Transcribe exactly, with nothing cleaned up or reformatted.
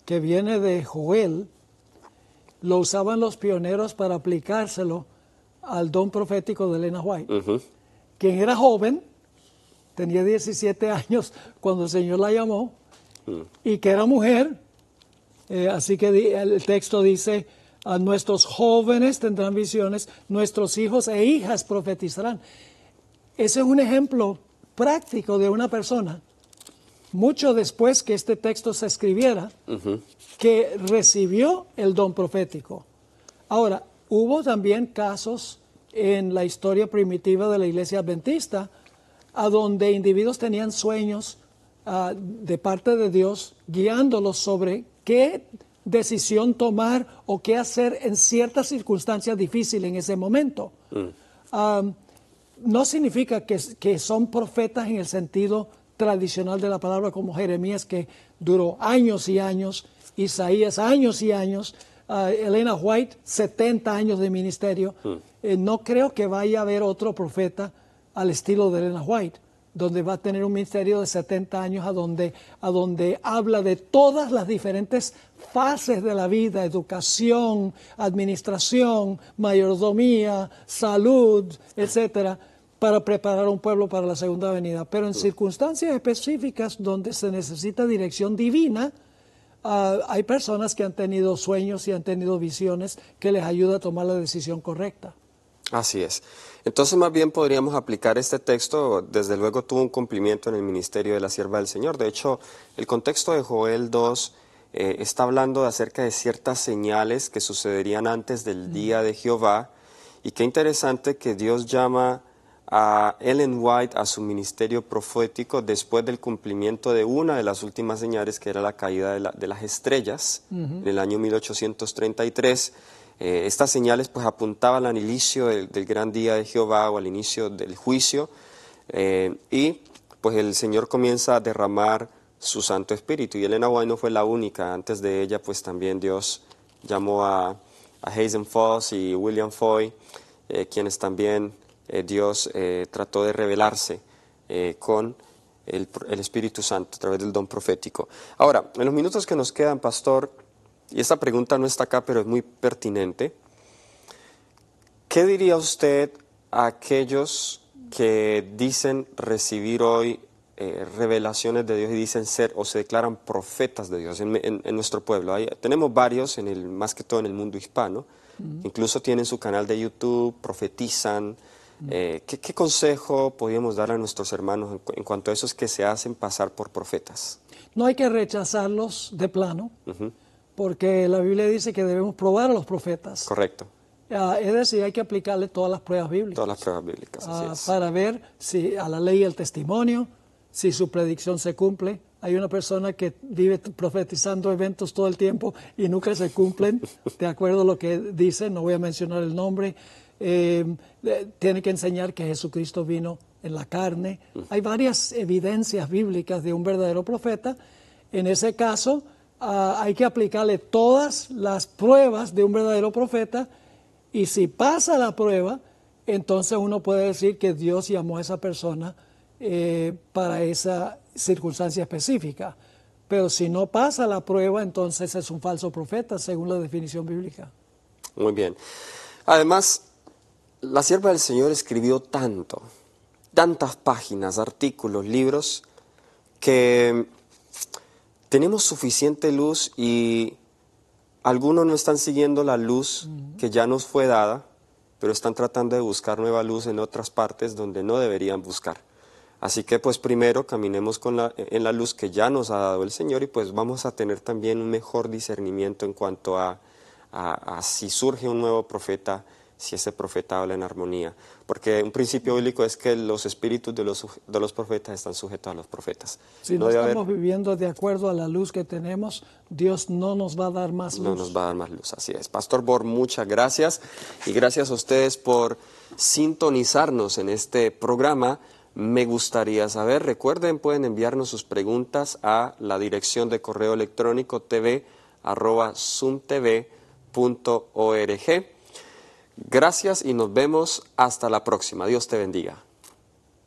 que viene de Joel, lo usaban los pioneros para aplicárselo al don profético de Elena White, Uh-huh. quien era joven, tenía diecisiete años cuando el Señor la llamó, Mm. y que era mujer. Eh, así que di- el texto dice, a nuestros jóvenes tendrán visiones, nuestros hijos e hijas profetizarán. Ese es un ejemplo práctico de una persona, mucho después que este texto se escribiera, Uh-huh. que recibió el don profético. Ahora, hubo también casos en la historia primitiva de la iglesia adventista, a donde individuos tenían sueños uh, de parte de Dios, guiándolos sobre qué decisión tomar o qué hacer en ciertas circunstancias difíciles en ese momento. Mm. Um, no significa que, que son profetas en el sentido tradicional de la palabra, como Jeremías, que duró años y años, Isaías años y años, uh, Elena White setenta años de ministerio. Mm. Eh, no creo que vaya a haber otro profeta al estilo de Elena White, donde va a tener un ministerio de setenta años a donde, a donde habla de todas las diferentes fases de la vida: educación, administración, mayordomía, salud, etcétera, para preparar a un pueblo para la segunda venida. Pero en circunstancias específicas donde se necesita dirección divina, uh, hay personas que han tenido sueños y han tenido visiones que les ayuda a tomar la decisión correcta. Así es. Entonces, más bien podríamos aplicar este texto. Desde luego tuvo un cumplimiento en el ministerio de la sierva del Señor. De hecho, el contexto de Joel dos eh, está hablando acerca de ciertas señales que sucederían antes del día de Jehová. Y qué interesante que Dios llama a Ellen White a su ministerio profético después del cumplimiento de una de las últimas señales, que era la caída de, la, de las estrellas, uh-huh, en el año mil ochocientos treinta y tres. Eh, estas señales pues apuntaban al inicio del, del gran día de Jehová, o al inicio del juicio, eh, y pues el Señor comienza a derramar su Santo Espíritu. Y Elena White no fue la única. Antes de ella pues también Dios llamó a, a Hazen Foss y William Foy, eh, quienes también eh, Dios eh, trató de revelarse eh, con el, el Espíritu Santo a través del don profético. Ahora, en los minutos que nos quedan, pastor, y esta pregunta no está acá, pero es muy pertinente, ¿qué diría usted a aquellos que dicen recibir hoy eh, revelaciones de Dios y dicen ser o se declaran profetas de Dios en, en, en nuestro pueblo? Hay, tenemos varios, en el, más que todo en el mundo hispano, uh-huh, incluso tienen su canal de YouTube, profetizan. Uh-huh. Eh, ¿qué, ¿Qué consejo podríamos dar a nuestros hermanos en, en cuanto a esos que se hacen pasar por profetas? No hay que rechazarlos de plano. Uh-huh. Porque la Biblia dice que debemos probar a los profetas. Correcto. Uh, es decir, hay que aplicarle todas las pruebas bíblicas. Todas las pruebas bíblicas, así uh, es. Para ver si a la ley y el testimonio, si su predicción se cumple. Hay una persona que vive profetizando eventos todo el tiempo y nunca se cumplen, de acuerdo a lo que dice, no voy a mencionar el nombre. Eh, tiene que enseñar que Jesucristo vino en la carne. Uh-huh. Hay varias evidencias bíblicas de un verdadero profeta. En ese caso, Uh, hay que aplicarle todas las pruebas de un verdadero profeta, y si pasa la prueba, entonces uno puede decir que Dios llamó a esa persona eh, para esa circunstancia específica. Pero si no pasa la prueba, entonces es un falso profeta, según la definición bíblica. Muy bien. Además, la sierva del Señor escribió tanto, tantas páginas, artículos, libros, que tenemos suficiente luz y algunos no están siguiendo la luz uh-huh, que ya nos fue dada, pero están tratando de buscar nueva luz en otras partes donde no deberían buscar. Así que pues primero caminemos con la, en la luz que ya nos ha dado el Señor, y pues vamos a tener también un mejor discernimiento en cuanto a, a, a si surge un nuevo profeta, si ese profeta habla en armonía. Porque un principio bíblico es que los espíritus de los, de los profetas están sujetos a los profetas. Si no, no estamos haber, viviendo de acuerdo a la luz que tenemos, Dios no nos va a dar más luz. No nos va a dar más luz, así es. Pastor Bor, muchas gracias. Y gracias a ustedes por sintonizarnos en este programa. Me gustaría saber, recuerden, pueden enviarnos sus preguntas a la dirección de correo electrónico tv arroba sumtv punto org. Gracias y nos vemos hasta la próxima. Dios te bendiga.